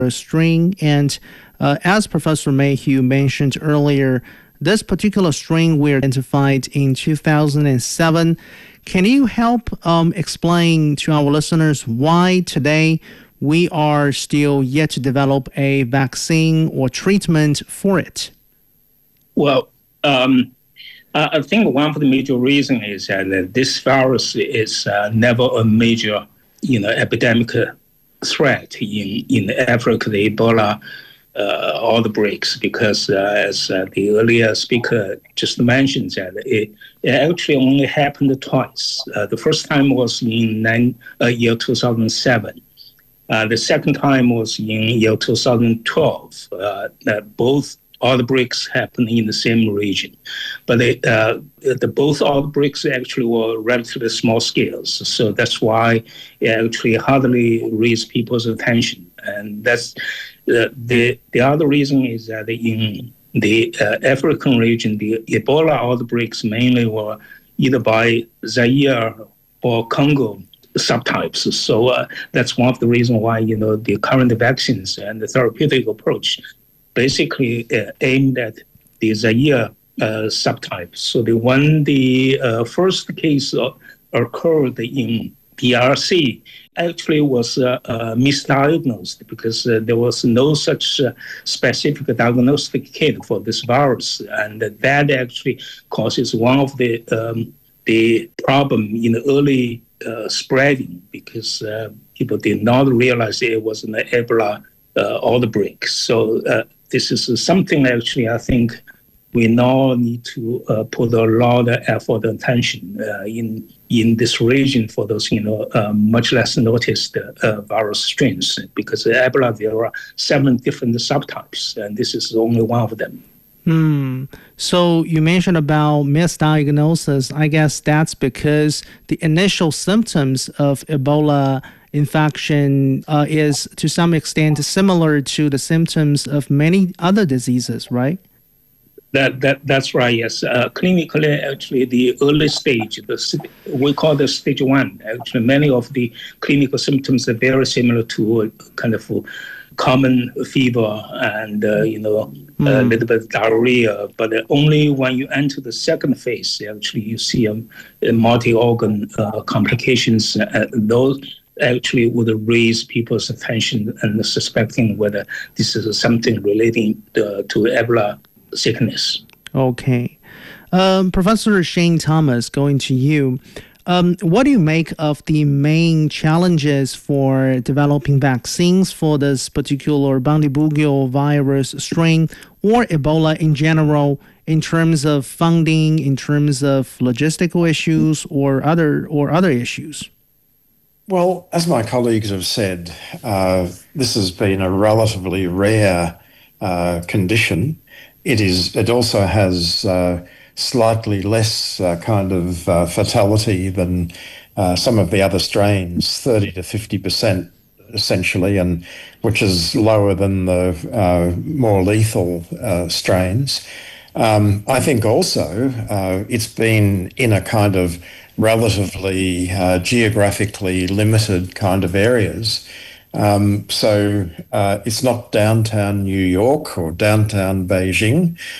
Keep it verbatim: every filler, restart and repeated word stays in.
strain. And uh, as Professor Mayhew mentioned earlier, this particular strain we identified in two thousand seven. Can you help um, explain to our listeners why today we are still yet to develop a vaccine or treatment for it? Well, um, I think one of the major reasons is that this virus is uh, never a major, you know, epidemic threat in, in Africa, the Ebola uh, outbreaks, because uh, as uh, the earlier speaker just mentioned, that it, it actually only happened twice. Uh, the first time was in nine, uh, year two thousand seven. Uh, the second time was in year two thousand twelve. Uh, that both outbreaks happened in the same region, but they, uh, the both outbreaks actually were relatively small scales. So that's why it actually hardly raised people's attention. And that's uh, the the other reason is that in the uh, African region, the Ebola outbreaks mainly were either by Zaire or Congo subtypes. So uh, that's one of the reasons why, you know, the current vaccines and the therapeutic approach basically uh, aimed at the Zaire uh, subtype. So the when the uh, first case uh, occurred in D R C, actually was uh, uh, misdiagnosed because uh, there was no such uh, specific diagnostic kit for this virus, and that actually causes one of the um, the problem in the early uh, spreading, because uh, people did not realize it was an Ebola uh, outbreak. So uh, this is something actually I think we now need to uh, put a lot of effort and attention uh, in in this region for those, you know, uh, much less noticed uh, virus strains, because Ebola, there are seven different subtypes, and this is only one of them. Hmm. So you mentioned about misdiagnosis. I guess that's because the initial symptoms of Ebola infection uh, is to some extent similar to the symptoms of many other diseases, right? That that that's right. Yes, uh, clinically, actually, the early stage, the we call the stage one. Actually, many of the clinical symptoms are very similar to a kind of common fever and uh, you know mm. a little bit of diarrhea. But only when you enter the second phase, actually, you see um, multi-organ uh, complications. Uh, those actually would raise people's attention and suspecting whether this is something relating uh, to Ebola sickness. Okay. Um, Professor Shane Thomas, going to you. Um, what do you make of the main challenges for developing vaccines for this particular Bundibugyo virus strain or Ebola in general, in terms of funding, in terms of logistical issues or other or other issues? Well, as my colleagues have said, uh, this has been a relatively rare uh, condition. It is. It also has uh, slightly less uh, kind of uh, fatality than uh, some of the other strains, thirty to fifty percent essentially, and which is lower than the uh, more lethal uh, strains. Um, I think also uh, it's been in a kind of relatively uh, geographically limited kind of areas. Um, so uh, it's not downtown New York or downtown Beijing.